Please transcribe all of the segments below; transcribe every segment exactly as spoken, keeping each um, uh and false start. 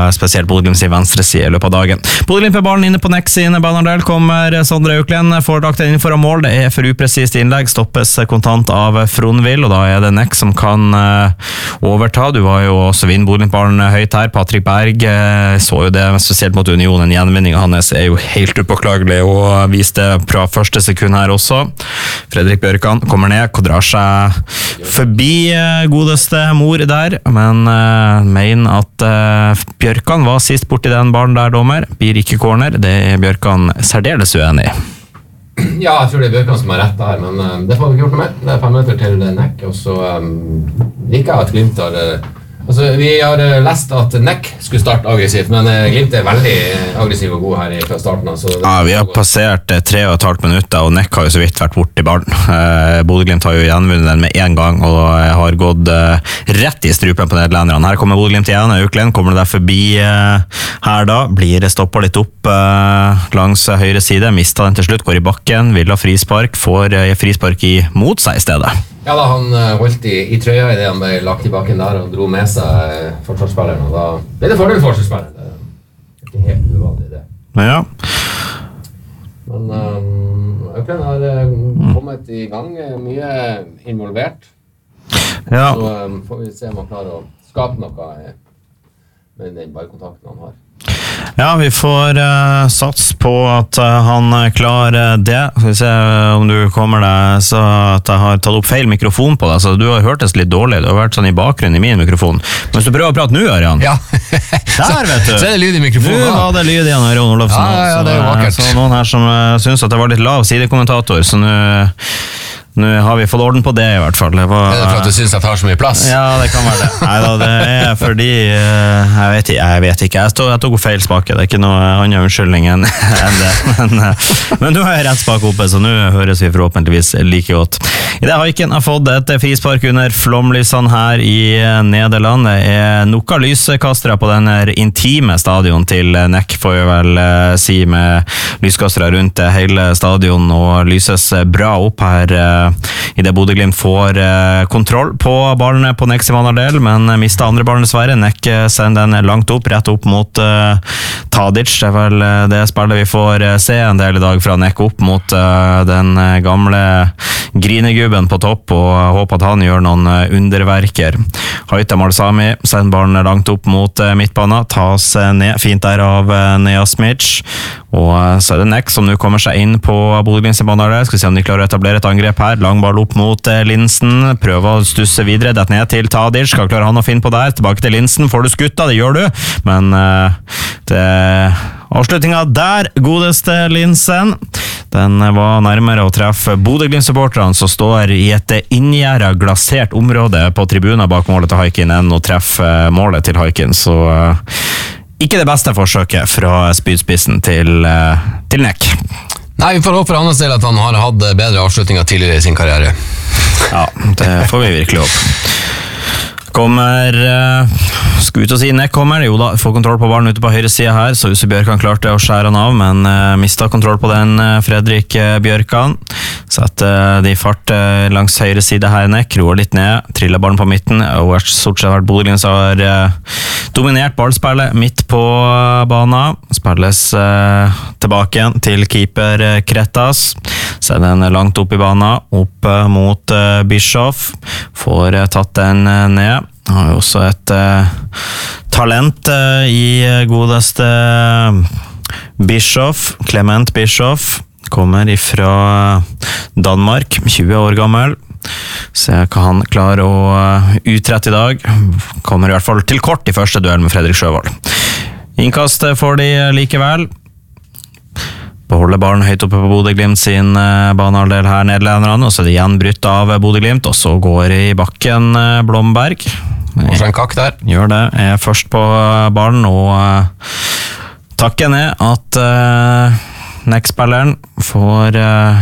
spesielt Bodø-Glimt sin venstre side i løpet av dagen. Bodø-Glimt med ballen inne på Neck sin banardel, kommer Sondre Auklend, får lagt den innenfor mål, det er for upresist innlegg, stoppes kontant av Fronvill, og da er det Neck som kan uh, overta. Du var jo også vinn Bodø-Glimt-ballen høyt her, Patrick Berg uh, så jo det, spesielt mot Union, en gjenvinning hans er jo helt upåklagelig, og viste fra første sekund her også. Fredrik Bjørkan kommer ned, og drar seg forbi godeste mor der, men uh, mener at uh, Bjørkan var sist bort i den ballen der, dommer. Blir ikke corner, det er Bjørkan særdeles uenig. Ja, jeg tror det er Bjørkan som har rett der, men uh, det får vi ikke gjort noe med. Det er fem minutter til Neck, og så um, liker jeg at Glimt har... Uh, Altså, vi har lest at Neck skulle starte aggressivt, men Glimt er veldig aggressiv og god her fra starten. Altså, ja, vi har passert tre og et halvt minutter, og Neck har jo så vidt vært bort i ballen. Eh, Bodø-Glimt har jo gjenvunnet den med en gang, og har gått eh, rett i strupen på nederlenderne. Her kommer Bodø-Glimt igjen, Auklend kommer det der forbi eh, her da, blir stoppet litt opp eh, langs høyre side, mistet den til slutt, går i bakken, vil ha frispark, får eh, frispark i mot seg i stedet. Ja da, han holdt i, i trøya i det han ble lagt i bakken der og dro med seg forsvarsspilleren, og da ble det fordel forsvarsspilleren. Det er ikke helt uvanlig det. Ja. Men um, Auklend har uh, kommet i gang, mye involvert. Ja. Så um, får vi se om han klarer å skape noe med den ballkontakten han har. Ja, vi får uh, sats på at uh, han klarer det. Skal vi se om du kommer deg, så at jeg har tatt opp feil mikrofon på deg, så du har hørtes litt dårlig, du har vært sånn i bakgrunnen i min mikrofon. Men hvis du prøver å prate nå, Ørjan. Ja. Der, vet du. Så er det lyd i mikrofonen. Nå var det lyd igjen, Ørjan Olofsen. Ja, ja, ja, det er jo vakkert. Så noen her som uh, synes at det var litt lav sidekommentator, så nå... Nå har vi fått orden på det i hvert fall. Det var, er det for at du synes jeg tar så mye plass? Ja, det kan være det. Neida, det er fordi jeg vet, jeg vet ikke, jeg, stod, jeg tok feil spake, det er ikke noe annen unnskyldning enn det. Men, men nå har jeg rett spake oppe, så nå høres vi forhåpentligvis like godt. I det Haiken har fått et frispark under flomlysene her i Nederland. Det er noe lyskastere på den intime stadion til Neck, får jeg vel si, med lyskastere rundt hele stadion, og lyses bra opp her i det Bodø-Glimt får eh, kontroll på ballen på Neck sin vanardel, men mistet andre ballen dessverre. Neck sender den langt opp, rett opp mot eh, Tadic. Det er vel det spillet vi får eh, se en del i dag fra Neck, opp mot eh, den gamle grinegubben på topp, og håper at han gjør noen underverker. Haitham Al-Sami sender ballen langt opp mot eh, midtbanen, tas ned, fint der av eh, Neasmic, og eh, så er det Neck som nå kommer seg inn på Bodø-Glimt sin vanardel. Skal vi se om de klarer å etablere et angrep her. Lang ball opp mot eh, Linsen, prøver å stusse videre, dette ned til Tadic, skal klare han å finne på der, tilbake til Linsen, får du skutta, det gjør du, men eh, det avslutningen der, godeste Linsen, den var nærmere å treffe Bodø-Glimt-supporterne som står i et inngjerdet glasert område på tribunen bak målet til Haiken enn å treffe målet til Haiken, så eh, ikke det beste forsøket fra spydspissen til, eh, til Neck. Nei, vi får håpe for hans del at han har hatt bedre avslutninger tidligere i sin karriere. Ja, det får vi virkelig håpe. Kommer uh, skal ut og si Neck kommer, jo da, får kontroll på ballen ute på høyre side her, så Jussi Bjørkan klarte å skjære han av, men uh, mistet kontroll på den uh, Fredrik uh, Bjørkan, så at uh, de fart uh, langs høyre side her Neck, roer litt ned, triller ballen på midten, og stort sett vært Bodø-Glimt som har uh, dominert ballspillet midt på uh, banen, spilles uh, tilbake igjen til keeper uh, Kretas, så den langt opp i banen, opp uh, mot uh, Bischoff, får uh, tatt den uh, ned. Han har jo også et uh, talent uh, i godeste Bischoff, Clement Bischoff, kommer ifra Danmark, tjue år gammel. Se hva han klarer å uh, utrette i dag. Kommer i hvert fall til kort i første duell med Fredrik Sjøvold. Innkast får de likevel. Beholder ballen høyt oppe på Bodø-Glimt sin uh, banehalvdel her, nederlenderne, og så er det igjen brytt av Bodø-Glimt, og så går i bakken uh, Blomberg. Og så en kakk der. Gjør det, er først på ballen, og uh, takker ned at uh, Neck-spilleren får uh,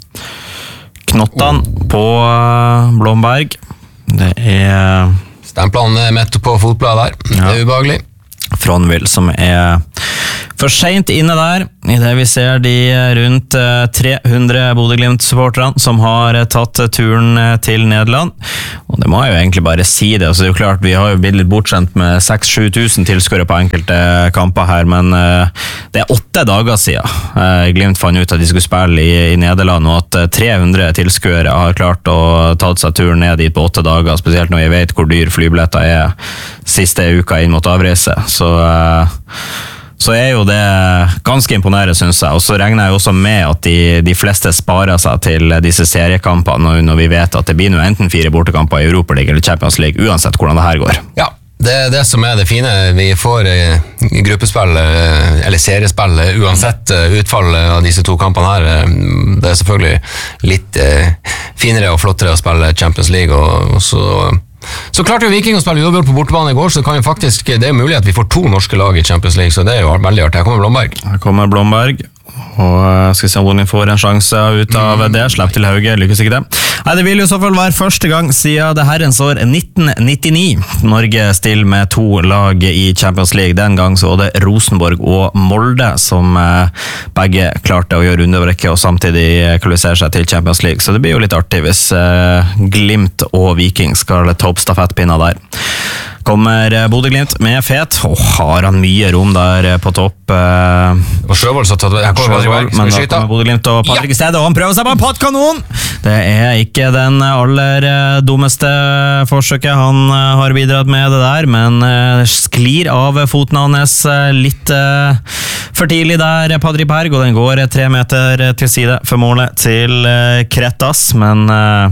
knottene på uh, Blomberg. Det er... Stemplene midt på fotbladet der, det er ubehagelig. Fronvill som er For sent inne der, i det vi ser de rundt tre hundre Bodø-Glimt-supporterne som har tatt turen til Nederland. Og det må jeg jo egentlig bare si det, altså det er jo klart vi har jo blitt litt bortskjemt med seks til sju tusen tilskuere på enkelte kamper her, men det er åtte dager siden Glimt fant ut at de skulle spille i, i Nederland, og at tre hundre tilskuere har klart å ta seg turen ned dit på åtte dager, spesielt når jeg vet hvor dyr flybilletter er siste uka inn mot avreise, så... Så er jo det ganske imponerende, synes jeg. Og så regner jeg også med at de, de fleste sparer seg til disse seriekampene, når vi vet at det blir nå enten fire bortekamper i Europa League eller Champions League, uansett hvordan det her går. Ja, det er det som er det fine. Vi får gruppespill, eller seriespill, uansett utfall av disse to kampene her. Det er selvfølgelig litt finere og flottere å spille Champions League, og, og så... Så klarte jo Viking å spille uavgjort på bortebane i går, så det kan jo faktisk, det er mulig at vi får to norske lag i Champions League, så det er jo veldig artig. Her kommer Blomberg. Her kommer Blomberg, og skal se om Odin får en sjanse ut av det. Slipp til Hauge, lykkes ikke det. Nei, det vil jo i så fall være første gang siden det herrens år nitten nittini. Norge stiller med to lag i Champions League. Den gang så var det Rosenborg og Molde som begge klarte å gjøre underbrekke og samtidig kvalifisere seg til Champions League. Så det blir jo litt artig hvis Glimt og Viking skal ta opp stafettpinner der. Kommer Bodø-Glimt med fet, og har han mye rom der på topp. Og Sjøvold så tatt, her kommer Sjøvold, men da kommer Bodø-Glimt og Patrick i stedet, og han prøver seg på en pottkanon! Det er ikke den aller dummeste forsøket han har bidratt med det der, men sklir av foten hans litt for tidlig der, Patrick Berg, og den går tre meter til side for målet til Krettas, men...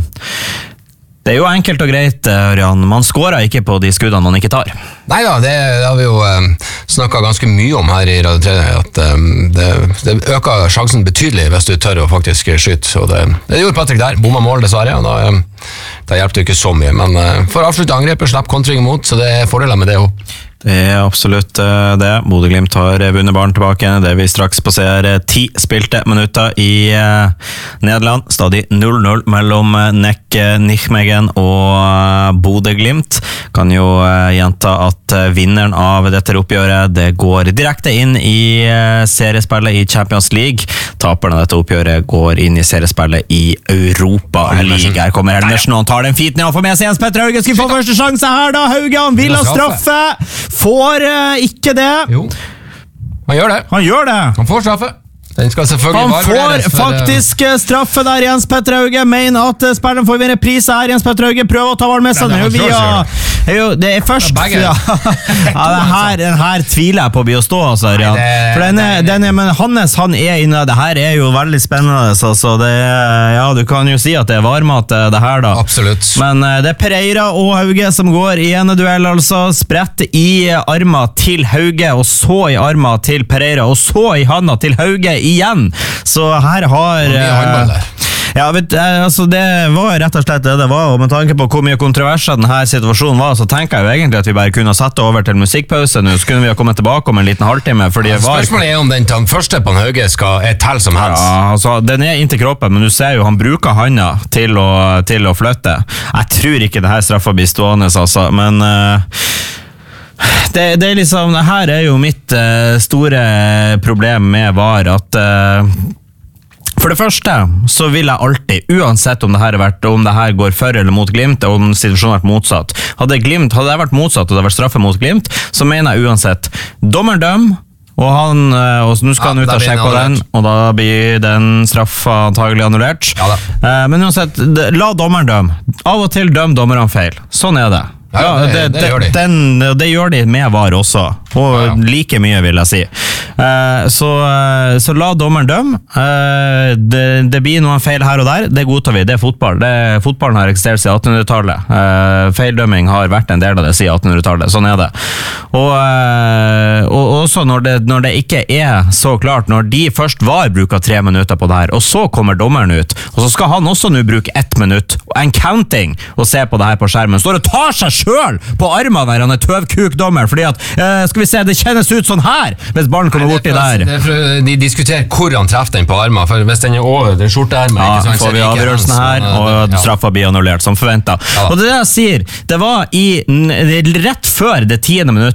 Det er jo enkelt og greit, Ørjan. Man skårer ikke på de skuddene man ikke tar. Neida, det, det har vi jo eh, snakket ganske mye om her i Radio tre, at eh, det, det øker sjansen betydelig hvis du tør å faktisk skyte. Og det, det gjorde Patrick der, bomma mål dessverre, og da, eh, da hjelper det ikke så mye. Men eh, for å avslutte angrepet, slapp kontring imot, så det er fordeler med det også. Det er absolutt det. Bodø-Glimt har vunnet barn tilbake. Det vi straks passerer ti spilte minutter i Nederland. Stadig null null mellom Nek Nijmegen og Bodø-Glimt. Kan jo gjenta at vinneren av dette oppgjøret det går direkte inn i seriespillet i Champions League. Taperen av dette oppgjøret går inn i seriespillet i Europa League. Her kommer Helmersen, og han tar den fiten og får med seg Jens Petter Hauge. Skal få første sjanse her da, Hauge, han vil ha straffe. Får uh, ikke det. Jo, han gjør det. Han gjør det. Han får straffe. Den skal selvfølgelig han får for, faktisk uh, straffe der, Jens Petter Hauge. Mener at uh, spilleren får en reprise her. Jens Petter Hauge prøver å ta valg med seg. Ja, det, er jo, det er først ja, ja. Ja, den, her, den her tviler jeg på å bli å stå altså, ja. For den er, den er, men Hannes, han er inne. Det her er jo veldig spennende altså, det, ja, du kan jo si at det er varmat det her da. Absolutt. Men uh, det er Pereira og Hauge som går i ene duell altså, spredt i arma til Hauge og så i arma til Pereira og så i handa til Hauge igjen, så her har uh, ja, vet, altså det var rett og slett det det var, og med tanke på hvor mye kontroverser denne situasjonen var, så tenker jeg jo egentlig at vi bare kunne satt det over til musikkpause nå, så kunne vi ha kommet tilbake om en liten halvtime fordi ja, var... Spørsmålet er om den, den første på en Hauge skal er tell som helst. Ja, altså, den er inntil kroppen, men du ser jo, han bruker handa til å, til å flytte. Jeg tror ikke det her straffa blir stående, altså, men... Uh, Det, det er liksom, det her er jo mitt uh, store problem med var at uh, for det første så vil jeg alltid, uansett om det her, har vært, om det her går for eller mot Glimt, og om situasjonen har vært motsatt, hadde, Glimt, hadde det vært motsatt og det har vært straffe mot Glimt, så mener jeg uansett dommer døm, og han, og nå skal ja, han ut og sjekke på den, og da blir den straffa antagelig annullert. Ja, uh, men uansett, la dommeren døm. Av og til døm dommeren feil. Sånn er det. Ja, det, det, det, det, gjør de. Den, det gjør de med var også, og ja, ja. Like mye vil jeg si. Uh, så, uh, så la dommeren dømme. Uh, det, det blir noen feil her og der, det godtar vi, det er fotball. Det, fotballen har eksistert siden attenhundretallet. Uh, feildømming har vært en del av det siden attenhundretallet, sånn er det. Og, uh, og også når det, når det ikke er så klart, når de først var bruket tre minutter på det her, og så kommer dommeren ut, og så skal han også nå bruke ett minutt, en counting, og se på det her på skjermen, står og tar seg selv på armene der han er tøvkukdommer, fordi at, uh, skal vi se, det kjennes ut sånn her, hvis barn kommer borti der. Det er for, de diskuterer hvor han treffer den på armene, for hvis den er over, det er skjortearmen, ja, så får vi avgjørelsen her, og ja. Straffa blir annullert, som forventet. Ja. Og det jeg sier, det var i, rett før det tiende minuttet,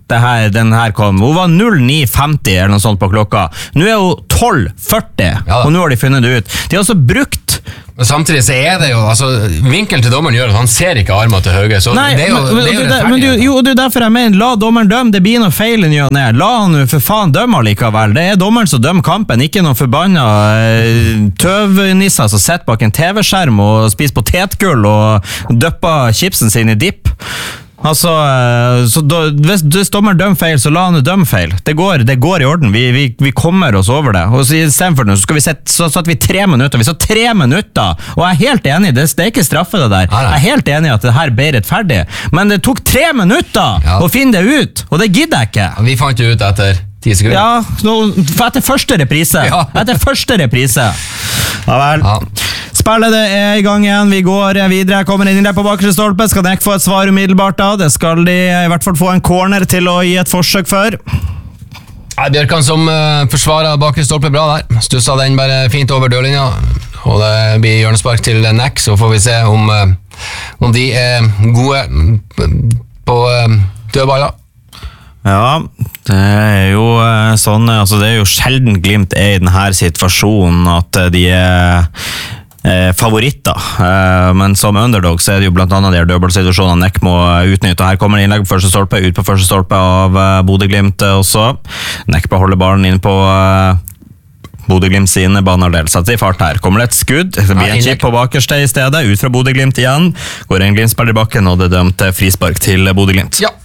det her, den her kom. Hun var null ni femti eller noe sånt på klokka. Nå er hun tolv førti, ja, og nå har de funnet det ut. De har også brukt Men samtidig så er det jo altså, vinkelen til dommeren gjør at han ser ikke armer til høyre, så Nei, det er jo, men, det er jo men, men, du, jo, det er derfor jeg mener, la dommeren dømme, det blir noe feil i ny og ne. La han jo for faen dømme likevel. Det er dommeren som dømmer kampen, ikke noen forbanna eh, tøvnisser som sitter bak en tv-skjerm og spiser potetgull og døpper chipsen sin i dipp. Altså, så da, hvis, hvis dommer dømmer feil, så la han dømme feil. Det går, det går i orden. Vi, vi, vi kommer oss over det. Og så i stedet for nå, så skal vi sette, så satt vi tre minutter. Vi satt tre minutter, og jeg er helt enig, det, det er ikke straffe det der. Jeg er helt enig i at det her ble rettferdig. Men det tok tre minutter ja. Å finne det ut, og det gidder jeg ikke. Vi fant det ut etter ti sekunder. Ja, no, etter første reprise. Ja. Etter første reprise. Ja vel. Ja. Spillet det er i gang igjen, vi går videre, kommer inn der på bakre stolpe, skal Neck få et svar umiddelbart da, det skal de i hvert fall få en corner til å gi et forsøk for. Ja, Bjørkan som uh, forsvarer bakre stolpe bra der, stusset den bare fint over dørlinja, og det blir hjørnespark til Neck, så får vi se om, uh, om de er gode på uh, dødballer. Ja, det er jo uh, sånn, altså det er jo sjelden Glimt er i denne situasjonen at de er Eh, favoritter, eh, men som underdog så er det jo blant annet de her dødballsituasjonene Neck må utnytte, og her kommer det innlegg på første stolpe, ut på første stolpe av eh, Bodø Glimt også. Neck beholder ballen inn på eh, Bodø Glimt sine banehalvdel, setter i fart her, kommer det et skudd, det blir en chip på bakerste i stedet, ut fra Bodø Glimt igjen, går en Glimt-spiller i bakken, og det er dømt frispark til Bodø Glimt. Ja,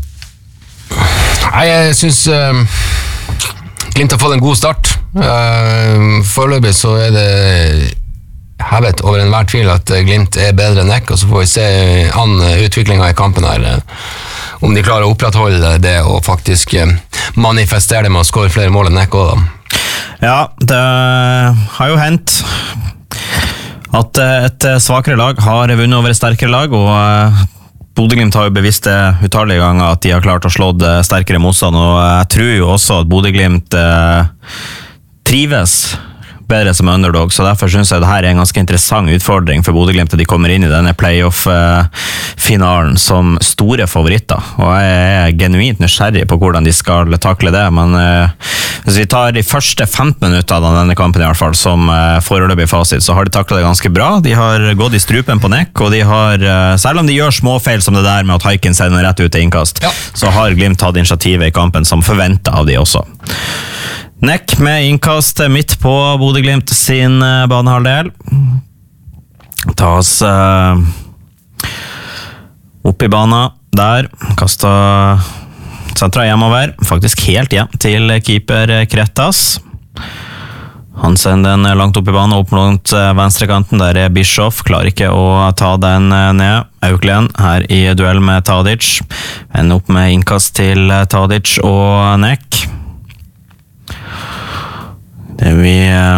jeg synes uh, Glimt har fått en god start, uh, foreløpig så er det hevet over enhver tvil at Glimt er bedre enn Neck, og så får vi se an utviklingen i kampen her, om de klarer å opprettholde det og faktisk manifestere det med å skåre flere mål enn Neck også da. Ja, det har jo hendt at et svakere lag har vunnet over et sterkere lag, og Bodø Glimt har jo bevisst det utallige ganger at de har klart å slå sterkere motstand, og jeg tror jo også at Bodø Glimt trives bedre som underdog, så derfor synes jeg det her er en ganske interessant utfordring for Bodø Glimt at de kommer inn i denne playoff-finalen som store favoritter, og jeg er genuint nysgjerrig på hvordan de skal takle det, men uh, hvis vi tar de første femten minutter av denne kampen i hvert fall, som uh, foreløpig fasit, så har de taklet det ganske bra, de har gått i strupen på Neck, og de har, uh, selv om de gjør småfeil som det der med at Haiken sender rett ut til innkast, ja. Så har Glimt tatt initiativet i kampen som forventet av de også. Neck med innkast midt på Bodø Glimt sin banehalvdel. Tas uh, opp i banen der, kastet sentra hjemover, faktisk helt hjem til keeper Krettas. Han sender den langt opp i banen, opp mot venstrekanten, der er Bischoff, klarer ikke å ta den ned. Auklien her i duell med Tadic, ender opp med innkast til Tadic og Neck. Det vi uh,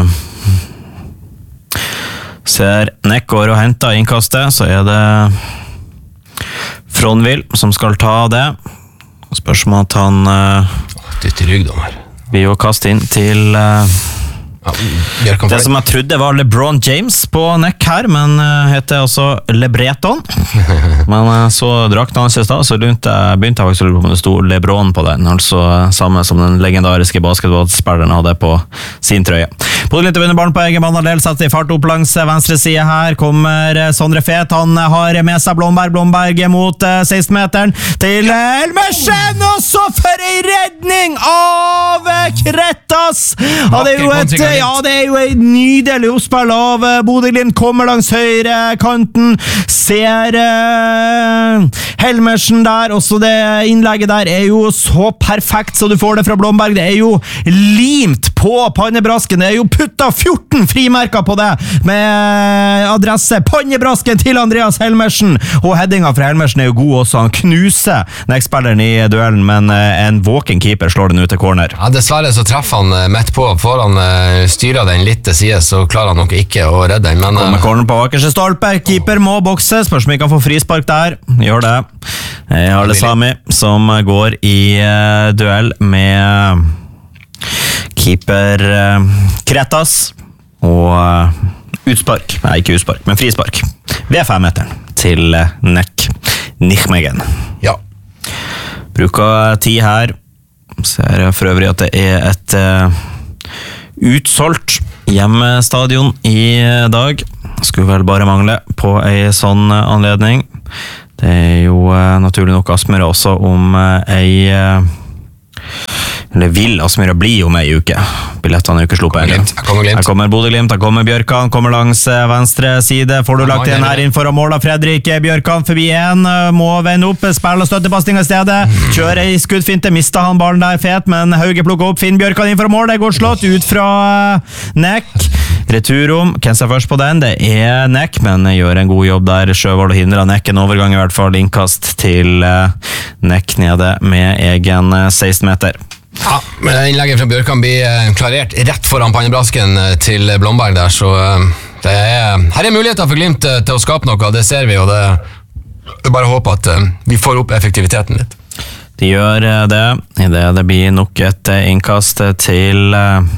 ser Neck går og henter innkastet, så er det Fronvill som skal ta det. Spørsmål at han uh, Dytt i rygg, dommer. Vi jo kaste inn til uh, ja, det som jeg trodde var LeBron James på Neck her, men uh, heter altså LeBreton. Men uh, så drakten hans i stad, så begynte jeg, begynte jeg faktisk å lure på om det stod LeBron på den, altså samme som den legendariske basketballspilleren hadde på sin trøye. Bodø Glimt vinner ballen på egen banehalvdel, setter i fart opp langs venstre side her, kommer Sondre Fet, han har med seg Blomberg, Blomberg mot uh, seksten-meteren til Helmersen, og så for en redning av Krettas! Og det er jo et Ja, det er jo en nydelig oppspill av Bodø Glimt, kommer langs høyre kanten, ser uh, Helmersen der, også det innlegget der er jo så perfekt, så du får det fra Blomberg, det er jo limt på pannebrasken, det er jo putta fjorten frimerker på det, med adresse pannebrasken til Andreas Helmersen, og headinga fra Helmersen er jo god også, han knuser Neck-spilleren i duellen, men uh, en våken keeper slår den ut til corner. Ja, dessverre så treffer han uh, midt på, foran uh, styrer den litt til side, så klarer han nok ikke å redde den, men... Kommer corner på bakerste stolpe, keeper må bokse, spørs om vi kan få frispark der, gjør det. Jeg har det Sami, som går i uh, duell med keeper uh, Krettas, og uh, utspark, nei ikke utspark, men frispark, ved fem meteren til uh, Neck Nijmegen. Ja. Bruker tid her. Ser jeg for øvrig at det er et uh, utsolgt hjemmestadion i dag. Skulle vel bare mangle på en sånn anledning. Det er jo uh, naturlig nok Aspmyra også om uh, ei uh, eller vil Aspmyra bli om ei uke. Billettene er jo ikke sluppet ennå. Her kommer Bodø-Glimt, her kommer Bjørkan, kommer langs venstre side. Får du lagt igjen her inn foran mål av Fredrik Bjørkan forbi en, må vende opp, spille og støttepasning i stedet. Kjører i skuddfinte, mistet han ballen der fet, men Hauge plukker opp, Finn Bjørkan inn foran mål, det går slått ut fra Neck. Returom, hvem ser først på den? Det er Neck, men gjør en god jobb der. Sjøvold hindrer Neck en overgang i hvert fall. Innkast til Neck nede med egen seksten meter. Ja, men innlegget fra Bjørkan blir klarert rett foran pannebrasken til Blomberg der, så det er, her er muligheter for Glimt til å skape noe, det ser vi, og det, det bare håper at vi får opp effektiviteten litt. De gjør det, i det det blir nok et innkast til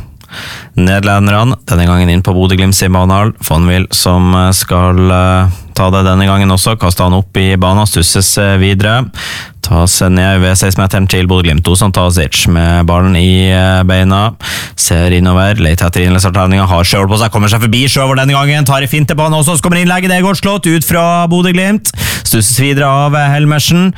nederlenderne, denne gangen inn på Bodø-Glimt i Banal. Fonville som skal ta det denne gangen også, kaster han opp i banen, stusses videre, tas ned ved seksten-meteren til Bodø-Glimt. Dusan Tasic med ballen i beina, ser innover, leter etter innleggsalterningene, har Sjøvold på seg, kommer seg forbi Sjøvold denne gangen, tar i finte på han også, så kommer innlegget, det går slått ut fra Bodø-Glimt, stusses videre av Helmersen,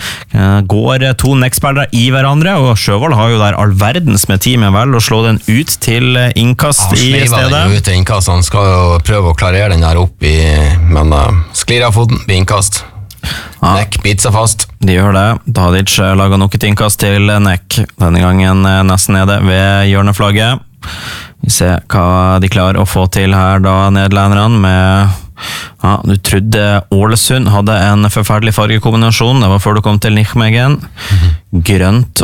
går to nekkspillere i hverandre, og Sjøvold har jo der all verdens med tid med vel å slå den ut til innkast i stedet. Han sleiver den ut til innkast, han skal jo prøve å klarere den der opp i, men uh, sklir av foten, blir innkast. Ja. Neck biter seg fast. De gjør det. Tadic lager nok et innkast til Neck. Denne gangen nesten nede ved hjørneflagget. Vi ser hva de klarer å få til her da, nederlenderne med... Ja, du trodde Ålesund hadde en forferdelig fargekombinasjon. Det var før du kom til Nijmegen. Mm-hmm. Grønt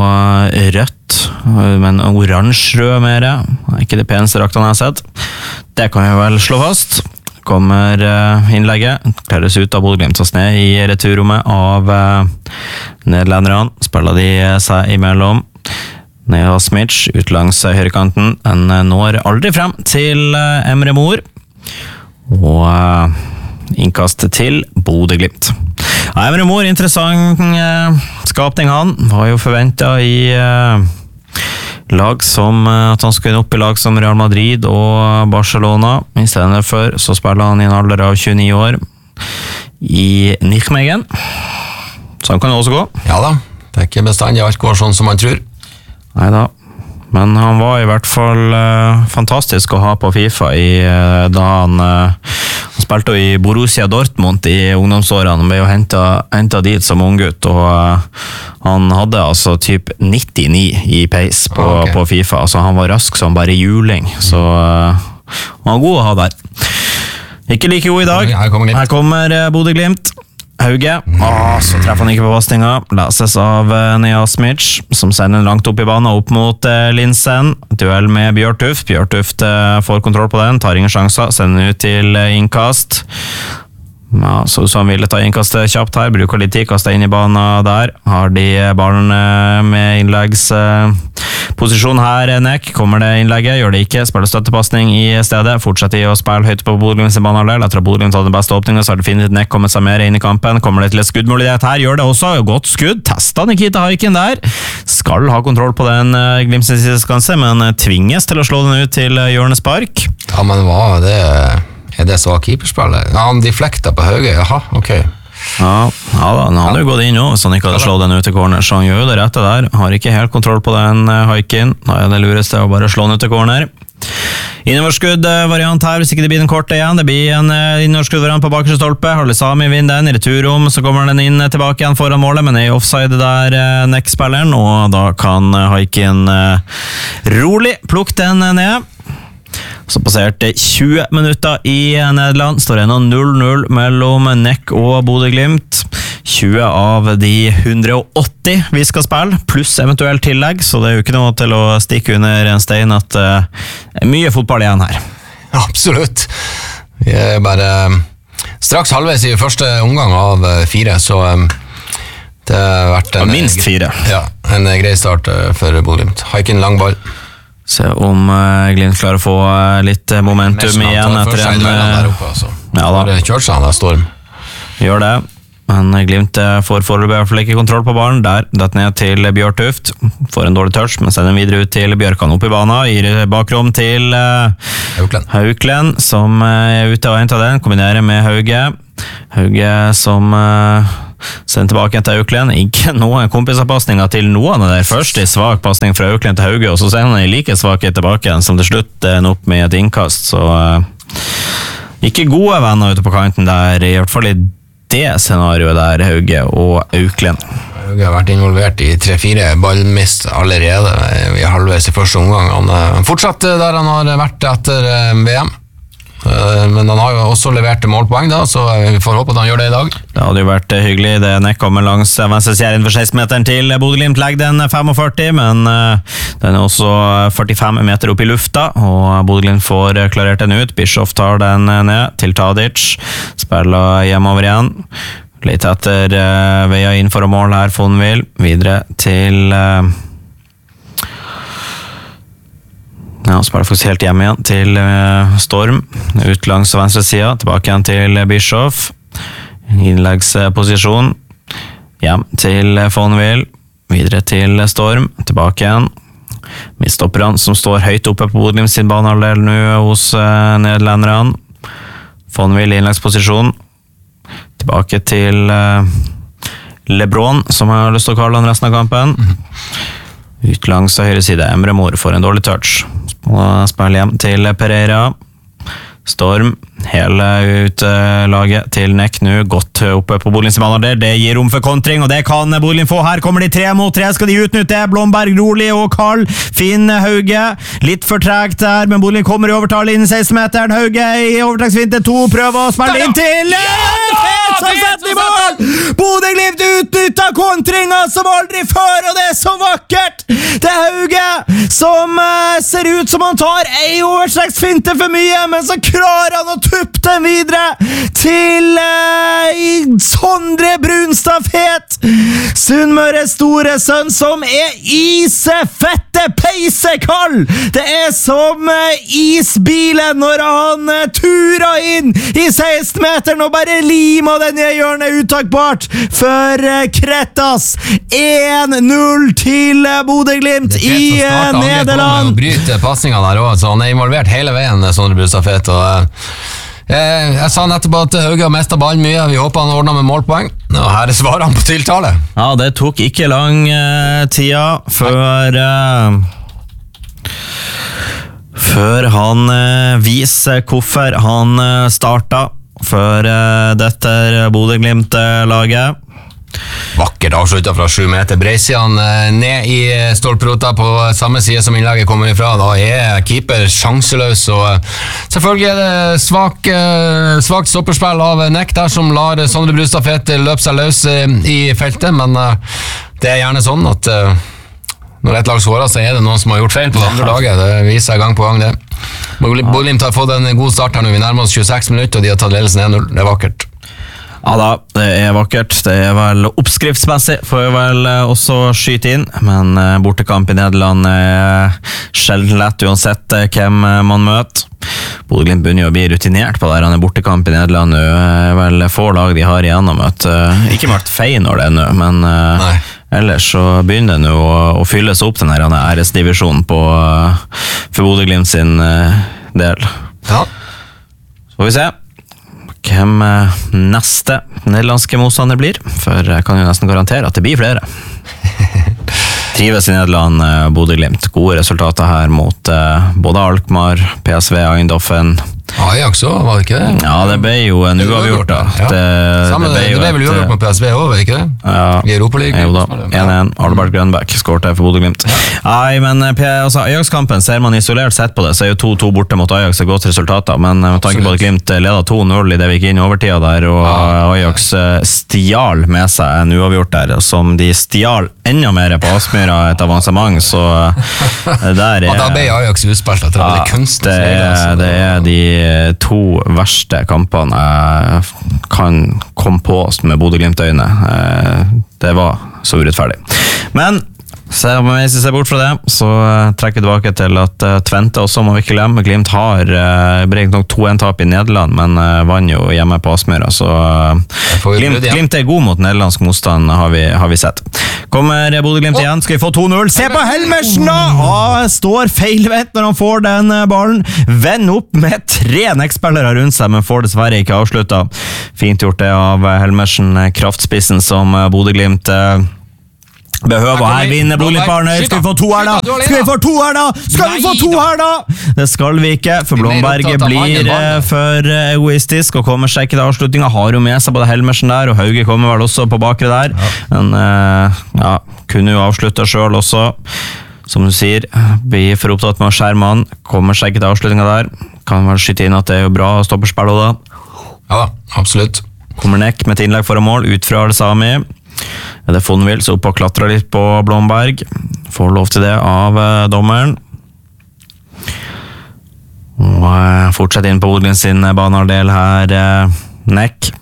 og rødt, men oransje-rød mer. Ikke det peneste draktene jeg har sett. Det kan jeg vel slå fast. Kommer innlegget, klares ut av Bodø-Glimt, så ned i returrommet av nederlenderne, spiller de seg imellom. Ned av Smitch, ut langs høyrekanten, den når aldri frem til Emre Mor, og innkast til Bodø-Glimt. Ja, Emre Mor, interessant skapning han, var jo forventet i lag som, at han skulle opp i lag som Real Madrid og Barcelona. I stedet for så spiller han i en alder av tjueni år i Nijmegen. Sånn kan det også gå. Ja da, det er ikke bestandig alt går sånn som man tror. Neida, men han var i hvert fall uh, fantastisk å ha på FIFA i, uh, da han, uh, han spilte i Borussia Dortmund i ungdomsårene. Han ble jo hentet, hentet dit som unggutt, og uh, han hadde altså typ nittini i pace på, okay. på FIFA. Altså han var rask som bare juling, så uh, han var god å ha der. Ikke like god i dag. Her kommer, Her kommer uh, Bodø-Glimt. Hauge, Åh, så treffer han ikke på pasninga. Leses av uh, Nea Smitch, som sender langt opp i banen, opp mot uh, Linsen. Duell med Bjørtuft. Bjørtuft uh, får kontroll på den, tar ingen sjanser, sender ut til uh, innkast. Ja, så som ville ta innkastet kjapt her, bruker litt tid, kastet inn i banen der. Har de ballen med innleggsposisjon her, Neck. Kommer det innlegget, gjør det ikke, spiller støttepasning i stedet, fortsetter å spille høyt på Bodø-Glimt sin banehalvdel. Etter at Bodø-Glimt hadde den beste åpningen, så har det finnet Neck kommet seg mer inn i kampen. Kommer det til et skuddmulighet her, gjør det også, godt skudd, testa Nikita Haikin der. Skal ha kontroll på den Glimt sin siste skanse, men tvinges til å slå den ut til hjørnespark. Ja, men hva er det... Er det så keeperspillet? Ja, han deflekta på Hauge, jaha, ok. Ja, ja da, han hadde jo gått inn jo, hvis han ikke hadde slått den ut til corner, så han gjør jo det rette der. Har ikke helt kontroll på den Haikin, da er det lureste å bare slå den ut til corner. Innoverskudd-variant her, hvis ikke det blir den korte igjen. Det blir en innoverskudd-variant på bakerste stolpe. Harley Sami vinner den i returrom, så kommer den inn tilbake igjen foran målet, men er i offside der Neck-spilleren, og da kan Haikin rolig plukke den ned. Så passerte tjue minutter i Nederland, står ennå null null mellom Neck og Bodø-Glimt. tjue av de hundre og åtti vi skal spille, pluss eventuelt tillegg, så det er jo ikke noe til å stikke under en stein at det uh, er mye fotball igjen her. Absolutt. Vi er bare straks halvveis i første omgang av fire, så um, det har vært en, minst fire. Ja, en grei start for Bodø-Glimt. Haikin langball. Se om uh, Glimt klarer å få uh, litt momentum igjen etter en... Der oppe, altså. Ja da. Kjørt seg han der Storm. Gjør det. men Glimt får foreløpig i hvert fall ikke kontroll på ballen. Der, dette ned til Bjørn Tuft. Får en dårlig touch, men sender den videre ut til Bjørkan opp i banen. Gir bakrom til uh, Hauklen. Hauklen, som er ute og henter den. Kombinerer med Hauge. Hauge som uh, sender tilbake til Hauklen. Ikke noen kompisavpassninger til noen av der. Først en svak passning fra Hauklen til Hauge, og så sender han en like svak tilbake, som til slutt ender opp med et innkast. Så uh, ikke gode venner ute på kanten der, i hvert fall i det scenarioet der, Hauge og Hauklen. Hauge har vært involvert i tre-fire ballmist allerede i halvveis i første omgang. Han fortsatte der han har vært etter V M. Men han har jo også levert målpoeng da, så vi får håpe at han gjør det i dag. Det hadde jo vært hyggelig. Det nekket med langs venstre siden innenfor seksten-meteren til Bodø-Glimt. Legger den femogførti, men den er også førtifem meter opp i lufta, og Bodø-Glimt får klarert den ut. Bischoff tar den ned til Tadic. Spiller hjemover igjen. Litt etter uh, veia inn for å måle her, Fonville. Videre til... Uh, Ja, spiller faktisk helt hjemme igjen til uh, Storm, ut langs venstre siden, tilbake igjen til Bischoff, innleggsposisjon, hjem til Fonville, videre til Storm, tilbake igjen, midtstopperne som står høyt oppe på Bodø-Glimt sin banehalvdel nå hos uh, nederlenderne, Fonville innleggsposisjon, tilbake til uh, LeBron, som har lyst til å kalle han resten av kampen, ut langs høyre side, Emre Mor får en dårlig touch, og spiller hjem til Pereira. Storm, hele utlaget til Nekk nå, godt oppe på Bodø-Glimt sin banehalvdel. Det gir rom for kontring, og det kan Bodø-Glimt få. Her kommer de tre mot tre, skal de utnytte. Blomberg, Rolig og Karl. Finn Hauge, litt for tregt der, men Bodø-Glimt kommer i overtall innen seksten-meteren. Hauge i overtaksvinter to, prøver å spille inn til som setter i mål! Bodø-Glimt utnyttet kontringa som aldri før, og det er så vakkert! Det er Hauge som uh, ser ut som han tar ei overstreksfinte for mye, men så klarer han å tuppe den videre til uh, Sondre Brunstad-Fet, Sunnmøres store sønn, som er isefette peisekall. Det er som uh, isbilen når han uh, turer inn i seksten-meteren og bare limer den i hjørnet uttakbart for uh, Krettas. én null til uh, Bodø-Glimt i uh, Nederland. Bryter passningen der også, så han er involvert hele veien, Sondre Brunstad-Fet, og uh, jeg, jeg sa nettopp at Hauge har mestet ballen mye. Vi håper han ordner med målpoeng, og her svarer han på tiltale. Ja, det tok ikke lang uh, tida før uh, før han uh, viser hvorfor han uh, startet for uh, dette Bodø-Glimt-laget. Vakkert avsluttet fra sju meter. Breisian ned i stolprota på samme side som innlegget kommer ifra. Da er keeper sjanseløs, og selvfølgelig er det svak, svakt stopperspill av Nekk der, som lar Sondre Brunstad-Fet løpe seg løs i feltet, men det er gjerne sånn at når et lag skårer, så er det noen som har gjort feil på det andre laget. Det viser seg gang på gang det. Bodø-Glimt har fått en god start her nå. Vi nærmer oss tjueseks minutter, og de har tatt ledelsen én null. Det er vakkert. Ja da, det er vakkert. Det er vel oppskriftsmessig, får jeg vel også skyte inn, men bortekamp i Nederland er sjelden lett uansett hvem man møter. Bodø-Glimt begynner jo å bli rutinert på der han er bortekamp i Nederland nå. Det er vel få lag de har igjen å møte. Ikke møtt feil når det er nå, men Nei. Ellers så begynner det nå å, å fylle seg opp den her æresdivisjonen på, for Bodø-Glimt sin del. Ja. Så får vi se hvem neste nederlandske motstander blir, for jeg kan jo nesten garantere at det blir flere. Trives i Nederland, Bodø-Glimt. Gode resultater her mot uh, både Alkmaar, P S V, Eindhoven. Ajax også, var det ikke det? Ja, det ble jo en uavgjort da. Ja. Det, Samme, det, ble det ble vel uavgjort med P S V også, var det ikke det? Ja, i Europaligaen. Jo da, én én, Albert Grønbæk skåret for Bodø-Glimt. Ja. Nei, men altså, Ajax-kampen, ser man isolert sett på det, så er jo to to borte mot Ajax et godt resultater, men med tanke på at Glimt leder to null i det vi gikk inn i overtida der, og ja. Ajax stjal med seg en uavgjort der, som de stjal enda mer på Aspmyra et avansement, så der er... Ja, da ble Ajax utspilt etter alle kunsten. Det er, det er de to verste kampene jeg kan komme på med Bodø-Glimt-øyne. Det var så urettferdig. Men Så hvis vi ser bort fra det, så trekker vi tilbake til at uh, Twente også må vi ikke glemme. Glimt har uh, beregnet nok to en tap i Nederland, men uh, vann jo hjemme på Aspmyra, så uh, Glimt, Glimt er god mot nederlandsk motstand, har vi, har vi sett. Kommer Bodø-Glimt oh. igjen, skal vi få to null? Se på Helmersen da! Ah, står feilvendt når han får den uh, ballen. Vend opp med tre nekkspillere rundt seg, men får dessverre ikke avsluttet. Fint gjort det av Helmersen, kraftspissen som uh, Bodø-Glimt uh, behøver. Her vinner Blomberg. Skal vi få to her da? Skal vi få to her da? Skal vi få to her da? Det skal vi ikke, for Blomberg blir for egoistisk og kommer seg ikke til avslutningen. Har jo med seg både Helmersen der, og Hauge kommer vel også på bakre der. Men ja, kunne jo avslutte selv også. Som du sier, blir for opptatt med å skjerme han. Kommer seg ikke til avslutningen der. Kan vel skyte inn at det er jo bra stopperspill da. Ja, absolutt. Kommer Nekk med et innlegg for mål ut fra Al-Sami. Det er Fonville så opp og klatrer litt på Blomberg. Får lov til det av uh, dommeren. Og uh, fortsetter inn på Bodø-Glimt sin banehalvdel her, uh, Nekk.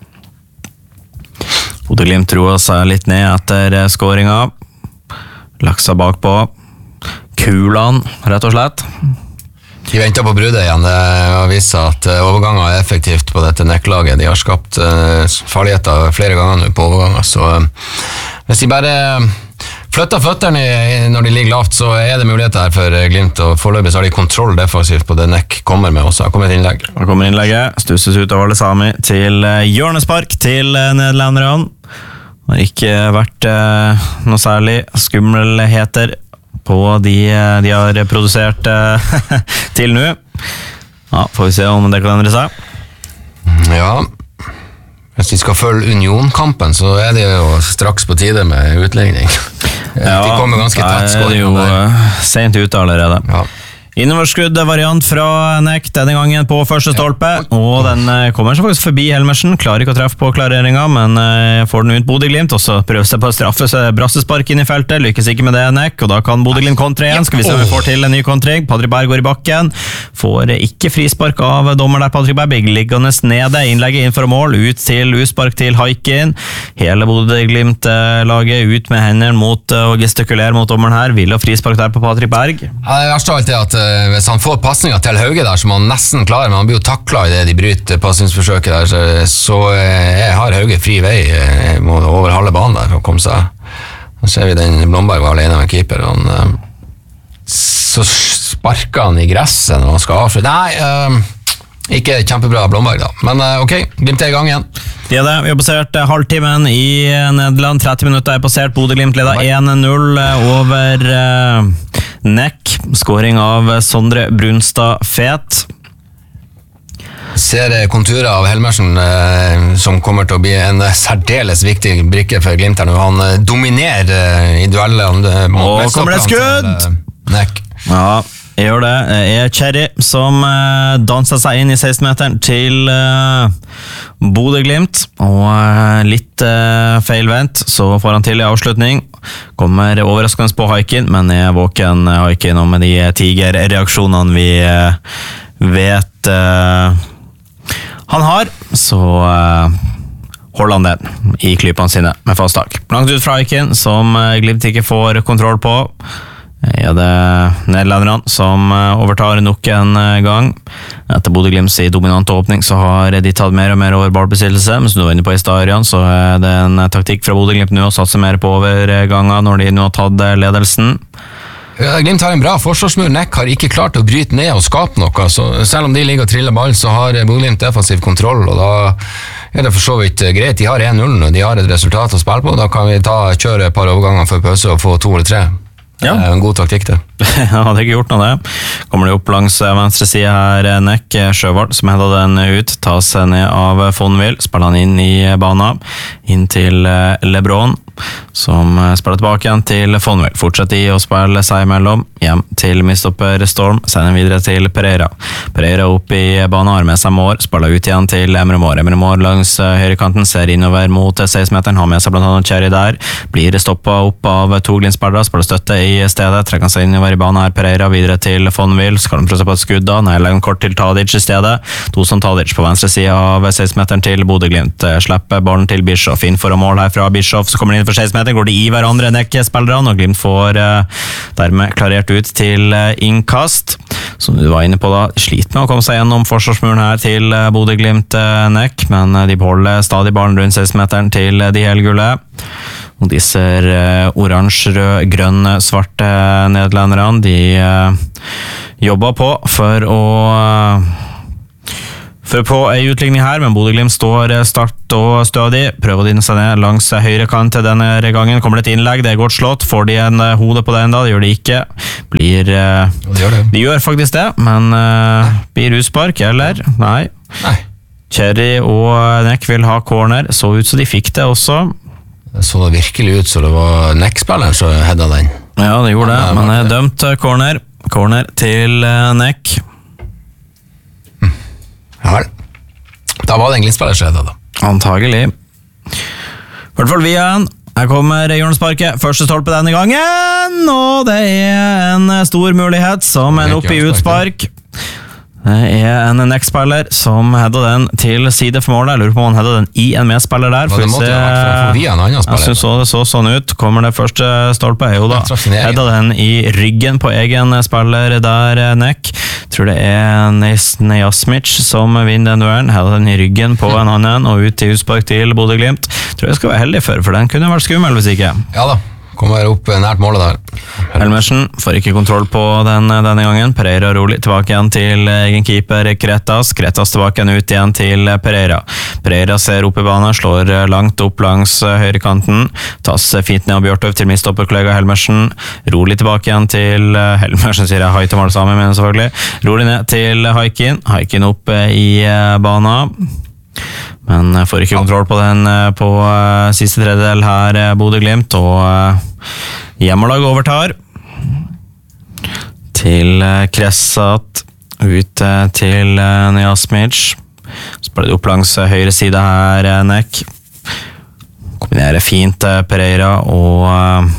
Bodø-Glimt roer seg litt ned etter uh, skåringen. Laksa bakpå. Kulan, rett og slett. De venter på bruddet igjen. Det har vist seg at overganger er effektivt på dette nekklaget. De har skapt uh, farligheter flere ganger nå på overganger, så uh, hvis de bare flytter føtterne når de ligger lavt, så er det muligheter her for Glimt, og foreløpig så har de kontroll defensivt på det Nekk kommer med også. Her kommer et innlegg. Her kommer innlegget, stusses ut av Al-Sami til uh, hjørnespark til uh, nederlenderne. Det har ikke vært uh, noe særlig skummelheter på de de har produsert uh, til nå. Ja, får vi se om det kan endre seg. Ja, hvis vi skal følge Union-kampen, så er det jo straks på tide med utlegning. Ja, de kommer ganske tett skåring. Det er jo uh, sent ute allerede. Ja. Innoverskudd variant fra Nekk denne gangen på første stolpe, og den kommer seg faktisk forbi Helmersen, klarer ikke å treffe på klareringen, men får den ut Bodø-Glimt, og så prøver seg på å straffe seg brassespark inn i feltet, lykkes ikke med det Nekk, og da kan Bodø-Glimt kontre igjen. Skal vi se om vi får til en ny kontring. Patrick Berg går i bakken, får ikke frispark av dommer der. Patrick Berg liggende nede, innlegget inn for mål, ut til uspark til Haikin. Hele Bodø-Glimt-laget ut med hendene mot å gestikulere mot dommeren her, vil ha frispark der på Patrick Berg. Ja, det verste av alt er at hvis han får passninger til Hauge der, som han nesten klarer, men han blir jo taklet i det de bryter passingsforsøket der, så, så jeg har Hauge fri vei over halve banen der for å komme seg. Nå ser vi den Blomberg var alene med keeper, han, så sparker han i gresset når han skal avslutte. Nei, ikke kjempebra Blomberg da, men ok, Glimt er i gang igjen. Det er det, vi har passert halvtimen i Nederland, tretti minutter er passert, Bodø-Glimt leder en null over uh, Nekk, skåring av Sondre Brunstad Fet. Ser konturer av Helmersen eh, som kommer til å bli en særdeles viktig brikke for Glimt her nå. Han dominerer eh, i duellene. Og kommer det skudd! Nekk. Ja, jeg gjør det. Det er Cherry som uh, danser seg inn i seksten-meteren til uh, Bodø-Glimt, og uh, litt uh, feilvendt, så får han til i avslutning. Kommer overraskende på Haikin, men er våken Haikin, og med de tigerreaksjonene vi uh, vet uh, han har, så uh, holder han den i klypene sine med fast tak. Langt ut fra Haikin, som uh, Glimt ikke får kontroll på. Er det nederlenderne som overtar nok en gang. Etter Bodø-Glimts i dominant åpning så har de tatt mer og mer over ballbesittelse, men som du var inne på i stadion, så er det en taktikk fra Bodø-Glimt nå å satse mer på overganger når de nå har tatt ledelsen. Glimt har en bra forsvarsmur. Nekk har ikke klart å bryte ned og skape noe, så selv om de ligger og triller ball, så har Bodø-Glimt defensiv kontroll, og da er det for så vidt greit. De har en null og de har et resultat å spille på. Da kan vi ta, kjøre et par overganger før pause og få to eller tre. Ja. Det er en god taktikk det. Ja, hadde ikke gjort noe det. Kommer de opp langs venstre side her, Nekk, Sjøvald, som hedda den ut, tas ned av Fonville, spiller han inn i banen, inn til LeBron, som spiller tilbake igjen til Fonville. Fortsetter i å spille seg imellom, hjem til midtstopper Storm, sender videre til Pereira. Pereira opp i banen, har med seg Mård, spiller ut igjen til Emre Mård. Emre Mård langs høyrekanten, ser innover mot seksten-meteren, har med seg blant annet Cherry der, blir stoppet opp av to Glimt-spillere, spiller støtte i stedet, trekker han seg innover i banen her, Pereira videre til Fonville, skal han prøve på et skudd da, nei, legger han kort til Tadic i stedet, Toson Tadic på venstre side av seksten-meteren til Bodø-Glimt, slipper ballen til Bischoff, inn for å mål her fra Bischoff, så kommer han inn utenfor seksten-meteren, går de i hverandre Neck-spillerne, og Glimt får uh, dermed klarert ut til uh, innkast. Som du var inne på da, sliter med å komme seg gjennom forsvarsmuren her til uh, Bodø-Glimt uh, Neck, men uh, de beholder stadig ballen rundt seksten-meteren til uh, de helgulle. Og disse uh, oransje, rød, grønn, svarte nederlenderne, de uh, jobber på for å uh, for på en utligning her, men Bodø-Glimt står start og stødig, prøver å dine seg ned langs høyre kant til denne gangen, kommer det et innlegg, det er godt slått, får de en uh, hode på den da, det gjør de ikke, blir uh, det gjør det. De gjør faktisk det, men uh, blir utspark, eller? Nei. Nei. Cherry og Neck vil ha corner, så ut så de fikk det også. Det så virkelig ut så det var Neck-spilleren som hedda den. Ja, det gjorde det, men det er dømt corner. Corner til Neck. Mm. Ja vel. Da var det en Glimt-spiller som hedda da. Antagelig. I hvert fall via en. Her kommer hjørnesparket. Første stolpe denne gangen, og det er en stor mulighet som en opp i utspark. Det er en Neck-spiller som hedder den til side for målet. Jeg lurer på om han hedder den i en medspiller der. Det måtte jo ha vært for via en annen spiller. Jeg synes så det så sånn ut. Kommer det første stolpe? Jo da. Hedder den i ryggen på egen spiller der, Neck. Tror det er Nejasmic som vinner den duellen. Hedder den i ryggen på en annen og ut til utspark til Bodø-Glimt. Tror jeg skal være heldig for, for den kunne vært skummel hvis ikke. Ja da. Kommer opp nært målet der. Helmersen får ikke kontroll på den denne gangen. Pereira rolig tilbake igjen til egen keeper Kretas. Kretas tilbake igjen ut igjen til Pereira. Pereira ser opp i banen, slår langt opp langs høyrekanten. Tas fint ned av Bjørtøv til midtstopperkollega Helmersen. Rolig tilbake igjen til Helmersen, sier jeg. Haitom var det samme, men selvfølgelig. Rolig ned til Haikin. Haikin opp i banen. Men får ikke kontroll på den på uh, siste tredjedel her, Bodø-Glimt, og uh, hjemmelag overtar til uh, Kressat, ut uh, til uh, Nejasmic. Så ble det opp langs uh, høyre side her, uh, Neck. Kombinerer fint uh, Pereira og uh,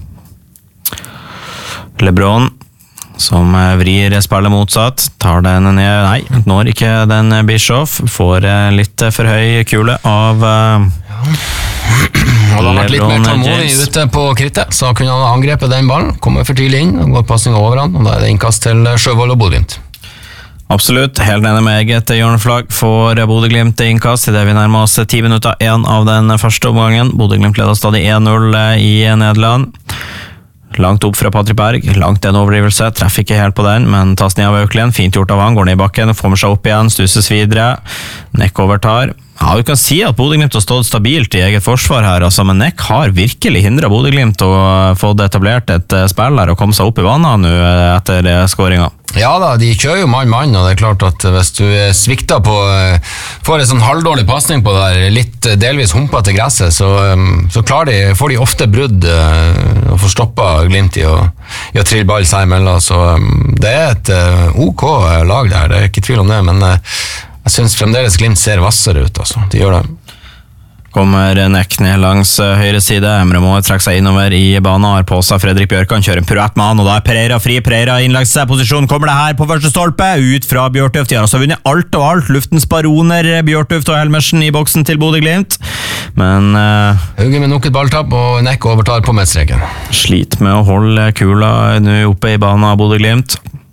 LeBron, som vrir spillet motsatt, tar den ned, nei, når ikke den Bischoff, får litt for høy kule av uh, Hadde han vært litt mer tålmodig ute på krittet, så kunne han angrepe den ballen, kommer for tidlig inn, og går passning over han, og da er det innkast til Sjøvold og Bodø-Glimt. Absolutt, helt nede med eget hjørneflagg for Bodø-Glimt innkast, i det vi nærmer oss ti minutter igjen av den første omgangen. Bodø-Glimt leder stadig en null i Nederland. Langt opp fra Patrick Berg, langt en overdrivelse, treffer ikke helt på den, men tas ned av Auklien, fint gjort av han, går ned i bakken, får med seg opp igjen, stusses videre, Neck overtar. Ja, du kan si at Bodø-Glimt har stått stabilt i eget forsvar her, altså, men Neck har virkelig hindret Bodø-Glimt å få etablert et spill her og komme seg opp i banen nå etter skåringen. Ja da, de kjører jo mann-mann, og det er klart at hvis du svikter på, får en sånn halvdårlig passning på der, litt delvis humpa til gresset, så, så klarer de, får de ofte brudd og får stoppet Glimt i å, i å trille ball seg imellom, så det er et ok lag der, det er ikke tvil om det, men jeg synes fremdeles Glimt ser vassere ut, altså. De gjør det. Kommer Neck ned langs høyre side, Emre må trekke seg innover i banen, har på seg Fredrik Bjørkan, kjører en piruett med han, og da er Pereira fri, Pereira innlagsposisjon, kommer det her på første stolpe, ut fra Bjørtøft, de har altså vunnet alt og alt, luftens baroner, Bjørtøft og Helmersen i boksen til Bodø-Glimt, men uh, Hauge med nok et balltapp, og Neck overtar på midtstreken. Sliter med å holde kula nå oppe i banen av Bodø-Glimt.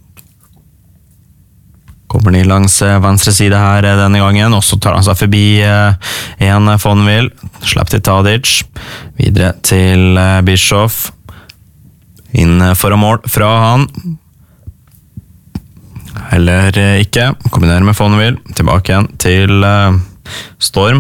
Kommer de langs venstre side her denne gangen, og så tar han seg forbi en Fonville, slipper til Tadic, videre til Bischoff, inn foran mål fra han, eller ikke, kombinerer med Fonville, tilbake igjen til Storm,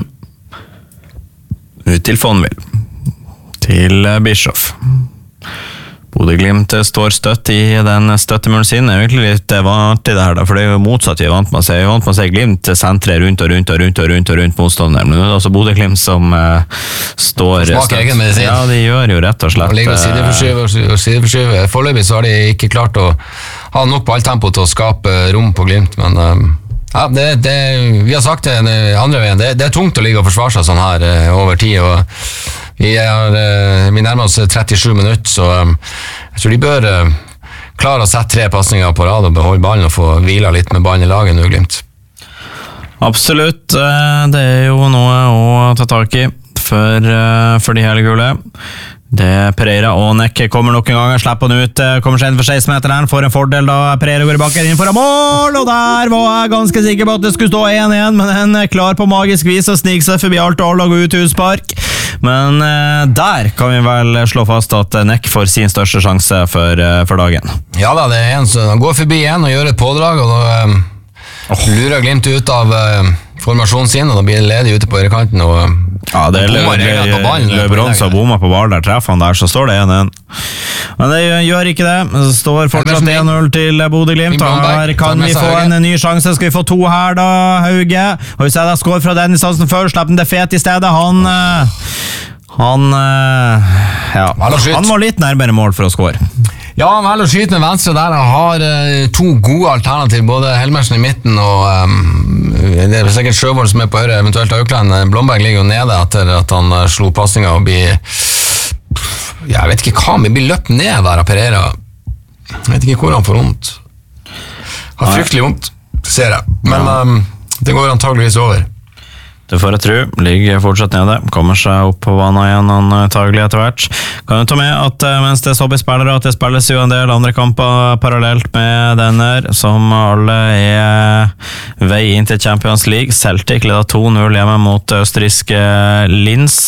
ut til Fonville, til Bischoff. Bodø-Glimt står støtt i den støttemuren sin. Det er egentlig litt vant til det her, for det er jo motsatt vi er vant med å se. Vi er vant med å se Glimt sentre rundt og rundt og rundt og rundt og rundt motstanderen. Men det er også Bodø-Glimt som uh, står Smaker egen medisin. Ja, de gjør jo rett og slett. Og ligger og sideforskyve og sideforskyve. Foreløpig så har de ikke klart å ha nok balltempo til å skape rom på Glimt, men um, ja, det, det, vi har sagt det andre veien. Det, det er tungt å ligge og forsvare seg sånn her uh, over tid, og Vi, er, vi nærmer oss trettisju minutter, så jeg tror de bør klare å sette tre passninger på rad og beholde ballen og få hvila litt med ballen i laget nå, Glimt. Absolutt, det er jo noe å ta tak i. for, uh, for de helgule. Det er Pereira og Neck kommer nok en gang, slipper han ut, kommer seg inn for seksten meteren, får en fordel da Pereira går i bakken inn foran mål, og der var jeg ganske sikker på at det skulle stå én én, men den er klar på magisk vis og sniker seg forbi alt og alle og går ut utspark. Men uh, der kan vi vel slå fast at Neck får sin største sjanse for, uh, for dagen. Ja da, det er en som går forbi en og gjør et pådrag, og da um, oh. lurer Glimt ut av uh, formasjonen sin, og da blir det ledig ute på ørekanten, og ja, det er Lebron som bommer på ball der, treffer han der, så står det én én. Men det gjør ikke det, det står fortsatt én null til Bodø-Glimt. Her kan vi få en ny sjanse, skal vi få to her da, Hauge. Og vi ser da skår fra den distansen før, slipper den det fet i stedet, han... Han... Ja, han var litt nærmere mål for å skåre. Ja, han velger å skyte med venstre der. Han har uh, to gode alternativ, både Helmersen i midten og um, det er sikkert Sjøvold som er på høyre, eventuelt Aukland. Blomberg ligger jo nede etter at han uh, slo passingen og blir jeg vet ikke hva, men blir løpt ned der av Pereira. Jeg vet ikke hvor han får vondt. Har fryktelig vondt, ser jeg. Men um, det går antageligvis over. Det får jeg tro, ligger fortsatt nede, kommer seg opp på vana igjen antagelig etter hvert. Kan du ta med at mens det så blir spillere, at det spilles jo en del andre kamper parallelt med denne, som alle er vei inn til Champions League. Celtic leder to null hjemme mot østerrikske Linz.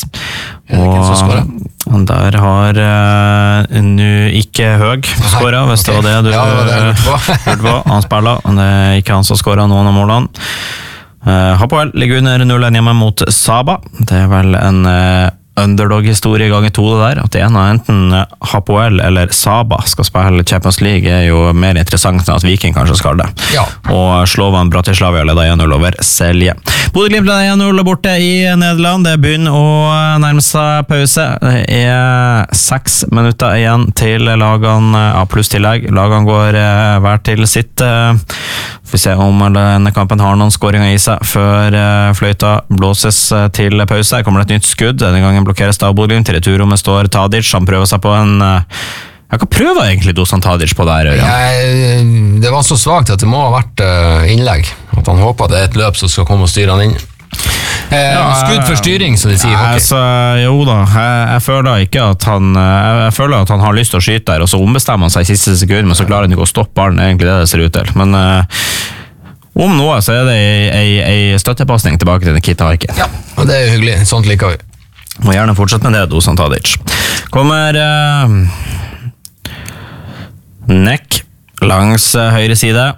Og der har uh, nu ikke Høg skåret, hvis det var det du ja, hørte på. Han spiller, og det er ikke han som skåret noen av målene. Uh, Hapoel ligger under null én hjemme mot Saba. Det er vel en uh, underdog-historie ganger to det der, at det ene enten Hapoel eller Saba skal spille Champions League er jo mer interessant enn at Viking kanskje skal det. Ja. Og Slovan Bratislavia leder én null over Selje. Bodø-Glimt leder én null borte i Nederland. Det begynner å nærme seg pause. Det er seks minutter igjen til lagene, ja, pluss tillegg. Lagene går uh, hver til sitt. Uh, får vi se om denne kampen har noen skåringer i seg før uh, fløyta blåses uh, til pause. Her kommer det et nytt skudd. Denne gangen blokkeres da Bodø-Glimt. Til returrommet står Tadic. Han prøver seg på en... Uh, jeg kan prøve egentlig Dusan Tadic på det her. Ja, det var så svagt at det må ha vært uh, innlegg. At han håper det er et løp som skal komme og styre han inn. Eh, ja, skudd for styring, som de sier. Altså, jo da, jeg, jeg føler ikke at han jeg, jeg føler at han har lyst til å skyte der, og så ombestemmer han seg i siste sekund, men så klarer han ikke å stoppe ballen, egentlig det det ser ut til. Men uh, om noe så er det en støttepasning tilbake til Nikita Aiken. Ja, og det er hyggelig, sånt liker vi. Må gjerne fortsette med det, Dusan Tadic. Kommer uh, Neck langs uh, høyre side.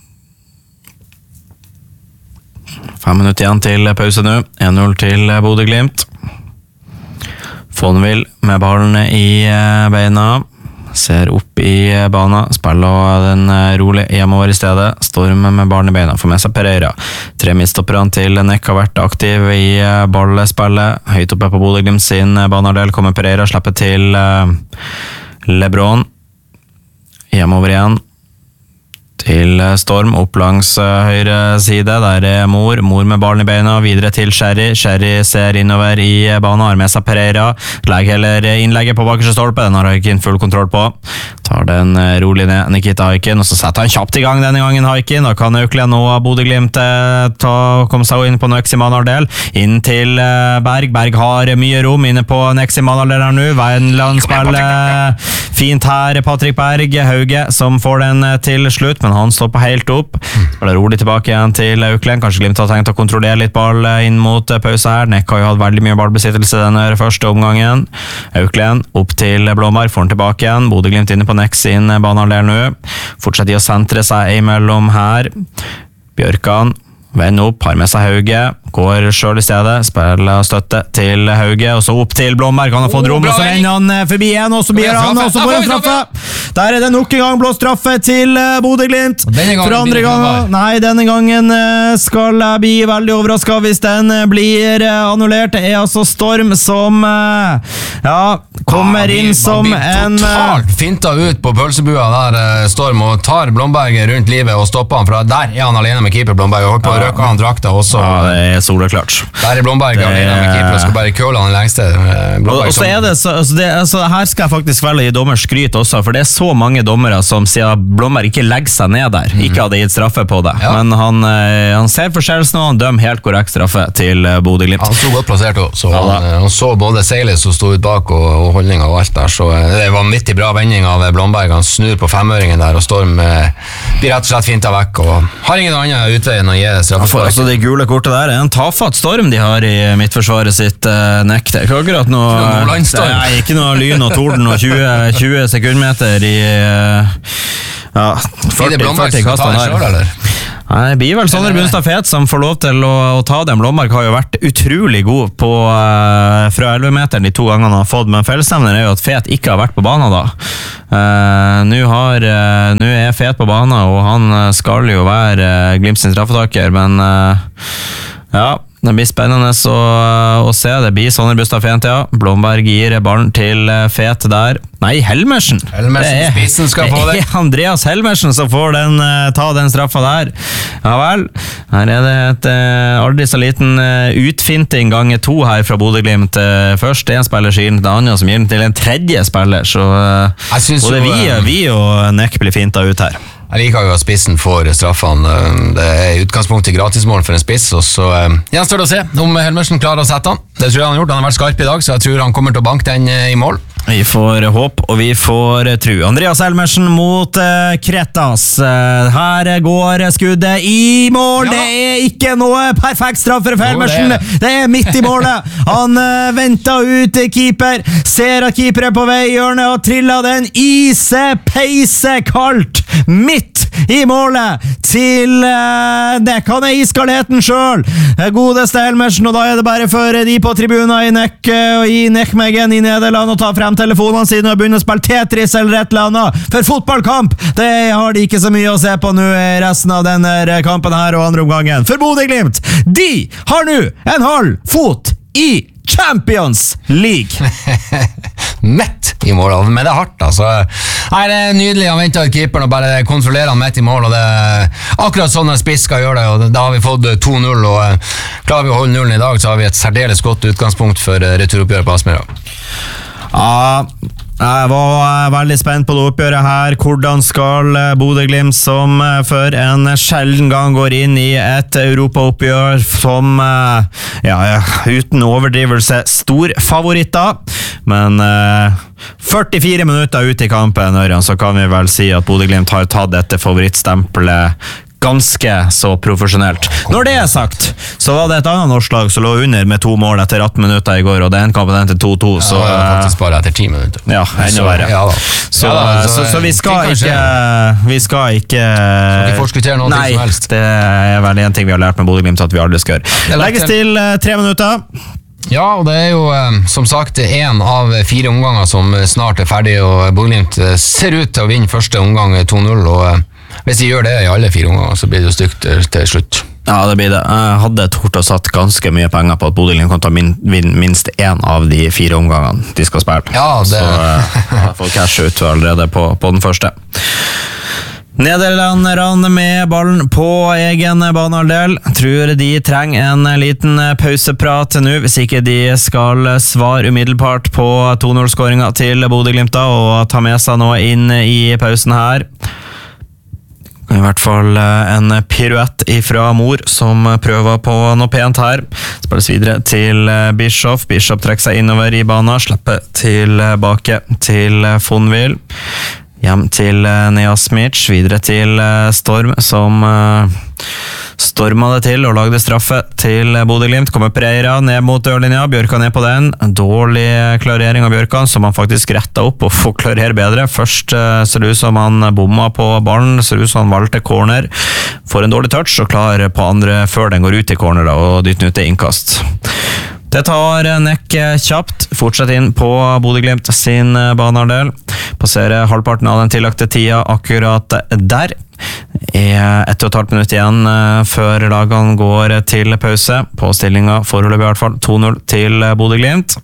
Fem minutter igjen til pause nå. én null til Bodø-Glimt. Fonville med ballen i beina. Ser opp i banen. Spiller den rolig hjemover i stedet. Storm med ballen i beina. Får med seg Pereira. Tre midtstopperne til Neck har vært aktiv i ballspillet. Høyt oppe på Bodø-Glimt sin banehalvdel kommer Pereira. Slipper til Lebron. Hjemover igjen. Til Storm, opp langs høyre side, der er Mor, Mor med ballen i beina, videre til Sherry, Sherry ser innover i banen, har med seg Pereira, legger heller innlegget på bakerste stolpe, den har Haikin full kontroll på, tar den rolig ned, Nikita Haikin, og så setter han kjapt i gang denne gangen Haikin, da kan Aukland og Bodø-Glimt ta, komme seg inn på Nøksimanaldel, inn til Berg, Berg har mye rom inne på Nøksimanaldel her nå, Veinland spiller fint her, Patrick Berg, Hauge som får den til slutt, men han stopper helt opp. Spiller rolig tilbake igjen til Aukland. Kanskje Glimt har tenkt å kontrollere litt ball inn mot pause her. Neck har jo hatt veldig mye ballbesittelse denne første omgangen. Aukland opp til Blåmar, får han tilbake igjen. Bodø-Glimt inne på Neck sin banehalvdel nå. Fortsetter å sentre seg imellom her. Bjørkan vender opp, har med seg Hauge, går selv i stedet, spiller støtte til Hauge, og så opp til Blomberg, han har fått rom, og så renner han forbi igjen, og så blir han, og så får han straffe. Der er det nok en gang blå straffe til Bodø-Glimt. For andre gang, nei, denne gangen skal jeg bli veldig overrasket hvis den blir annullert. Det er altså Storm som, ja, kommer inn som en... Totalt finta ut på pølsebua der, Storm, og tar Blomberg rundt livet og stopper han, for der er han alene med keeper Blomberg, og holdt på røkker han drakta også. Ja, det er soleklart. Der er Blomberg alene med keeper, og skal bare køle han lengste. Og, og så er det, så, altså det altså her skal jeg faktisk velge i dommer skryt også, for det er så mange dommere som sier at Blomberg ikke legger seg ned der, mm. ikke hadde gitt straffe på det. Ja. Men han, han ser forskjellelsen, og han dømmer helt korrekt straffe til Bodø-Glimt. Han sto godt plassert også, så ja, han, han så både seilet som sto ut bak og, og holdninga og alt der, så det var en vanvittig bra vending av Blomberg. Han snur på femøringen der, og Storm eh, blir rett og slett fint av vekk, og har ingen annen utvei enn å gi straffespark. Altså, det gule kortet der er en tafatt Storm de har i midtforsvaret sitt uh, nekk. Det er ikke akkurat noe, nei, ikke noe lyn og torden og tjue, tjue sekundmeter i uh, ja, førti, førti kastene her. Nei, det blir vel Sondre Bunstad Fet som får lov til å, å ta den. Blomberg har jo vært utrolig god på uh, fra elleve meteren de to gangene han har fått, men fellesnevner er jo at Fet ikke har vært på banen da. Uh, Nå uh, er Fet på banen, og han skal jo være uh, Glimt sin straffetaker, men uh, ja, det blir spennende å, å se. Det blir Sondre Bunstad Fet, ja. Blomberg gir ballen til Fet der. Nei, Helmersen. Helmersen spissen skal få det. Det er Andreas Helmersen som får den, ta den straffa der. Ja vel. Her er det et aldri så liten utfinting ganger to her fra Bodø-Glimt. Først en spiller siden, det andre som gir den til en tredje spiller. Så både vi, vi og Nek blir finta ut her. Jeg liker jo at spissen får straffene. Det er utgangspunktet gratismål for en spiss, og så uh, gjenstår det å se om Helmersen klarer å sette han. Det tror jeg han har gjort, han har vært skarp i dag, så jeg tror han kommer til å banke den uh, i mål. Vi får håp, og vi får tru. Andreas Helmersen mot uh, Kretas. Uh, her går skuddet i mål. Ja. Det er ikke noe perfekt straffer for Helmersen. Det, det er midt i målet. Han uh, venter ut keeper, ser at keeper er på vei i hjørnet, og triller den ise-peise kaldt midt i målet til uh, Nek. Han er iskalheten selv, godeste Helmersen, og da er det bare for de på tribunen i Nek uh, og i Nekmegen i Nederland å ta frem telefonene sine og begynne å spille Tetris eller et eller annet, for fotballkamp, det har de ikke så mye å se på nå i resten av denne kampen her og andre omgangen. For Bodø-Glimt, de har nå en halv fot i Champions League. Mett i mål, men det er hardt altså. Nei, det er nydelig, han venter ut keeperen og bare kontrollerer han mett i mål, og det er akkurat sånn en spiss skal gjøre det, og da har vi fått to null, og klarer vi å holde nullen i dag, så har vi et særdeles godt utgangspunkt for returoppgjøret på Aspmyra. Ja, jeg var veldig spent på det oppgjøret her. Hvordan skal Bodø-Glimt, som for en sjelden gang går inn i et Europa-oppgjør som, ja, ja, uten overdrivelse, stor favoritter, men uh, førtifire minutter ut i kampen, Ørjan, så kan vi vel si at Bodø-Glimt har tatt dette favorittstempelet ganske så profesjonelt. Når det er sagt, så var det et annet norsk lag som lå under med to mål etter atten minutter i går, og den kampen den til to to, så ja, det var faktisk bare etter ti minutter. Ja, enda verre. Ja, så, ja, da, så, så, så vi skal ikke vi skal ikke skal ikke forskuttere noe som helst. Det er vel en ting vi har lært med Bodø-Glimt at vi aldri skal gjøre. Legges til uh, tre minutter. Ja, og det er jo eh, som sagt en av fire omganger som snart er ferdig, og Bodø-Glimt ser ut til å vinne første omgang to null, og eh, hvis de gjør det i alle fire omganger, så blir det jo stygt til, til slutt. Ja, det blir det. Jeg hadde tort og satt ganske mye penger på at Bodø-Glimt kan ta min, min, minst en av de fire omgangene de skal spille. Ja, det... Så uh, jeg får cash ut allerede på, på den første. Nederlanderne med ballen på egen banehalvdel. Tror de trenger en liten pauseprat nå, hvis ikke de skal svare umiddelbart på to null-skåringen til Bodø-Glimt og ta med seg noe inn i pausen her. I hvert fall en piruett ifra Mor som prøver på noe pent her. Spilles videre til Bischoff. Bischoff trekker seg innover i banen, slipper tilbake til Fonville. Hjem til Neasmic, videre til Storm, som stormet det til og lagde straffe til Bodø-Glimt. Kommer Pereira ned mot dørlinja, Bjørkan ned på den. Dårlig klarering av Bjørkan, som han faktisk rettet opp og får klarere bedre. Først ser det ut som han bomma på ballen, ser det ut som han valgte corner. Får en dårlig touch og klar på andre før den går ut i corner da, og dytter ut til innkast. Det tar Nek kjapt, fortsetter inn på Bodø-Glimt sin banehalvdel. Passerer halvparten av den tillagte tida akkurat der. Er ett og et halvt minutt igjen før lagene går til pause. På stillingen foreløpig i hvert fall to null til Bodø-Glimt.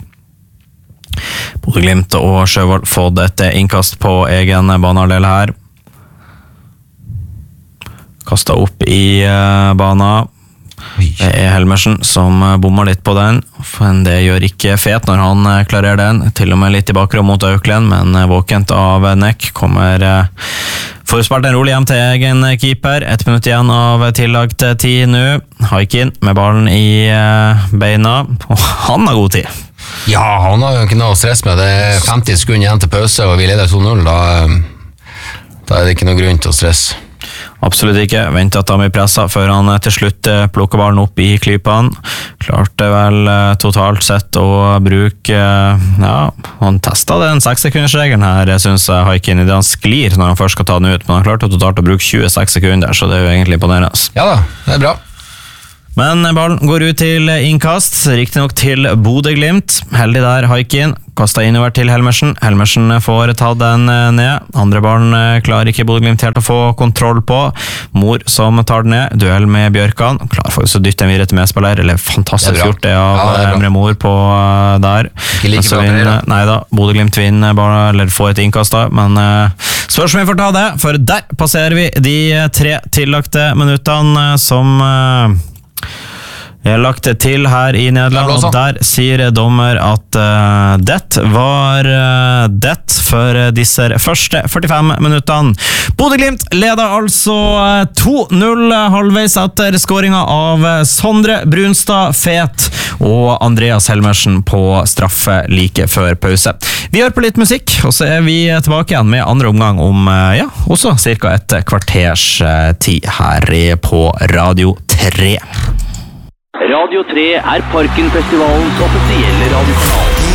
Bodø-Glimt og Sjøvold fått et innkast på egen banehalvdel her. Kastet opp i banen. Det er Helmersen som bommer litt på den, men det gjør ikke Fet når han klarerer den, til og med litt i bakrom mot Auckland, men våkent av Neck kommer får spilt en rolig hjem til egen keeper, ett minutt igjen av tillagt tid nå, Haikin med ballen i beina, og han har god tid. Ja, han har jo ikke noe stress med det, er femti sekunder igjen til pause, og vi leder to null, da, da er det ikke noe grunn til å stresse. Absolutt ikke. Ventet at han blir presset før han til slutt plukker ballen opp i klypene. Klarte vel totalt sett å bruke, ja, han testet den seks sekundersregelen her, jeg synes Haikin i det han sklir når han først skal ta den ut, men han klarte totalt å bruke tjueseks sekunder, så det er jo egentlig imponerende. Ja da, det er bra. Men ballen går ut til innkast, riktig nok til Bodø/Glimt. Heldig der, Haikin. Kastet innover til Helmersen. Helmersen får ta den ned. Andre ballen klarer ikke Bodø/Glimt helt å få kontroll på. Mor som tar den ned. Duell med Bjørkan. Klar for å dytte en videre til medspiller. Eller fantastisk det gjort det av ja, Emre Mor på der. Ikke like bra vinner, nei da, Bodø/Glimt vinner, bare, eller får et innkast da. Men uh, spørs om vi får ta det, for der passerer vi de tre tillagte minuttene som... Uh, Jeg har lagt det til her i Nederland, og der sier dommer at uh, det var uh, det for disse første førtifem minuttene. Bodø/Glimt leder altså uh, to null halvveis etter skåringen av uh, Sondre Brunstad Fet og Andreas Helmersen på straffe like før pause. Vi hører på litt musikk, og så er vi tilbake igjen med andre omgang om uh, ja, også cirka et kvarters uh, tid her på Radio tre. Radio tre er Parkenfestivalens offisielle radiokanal.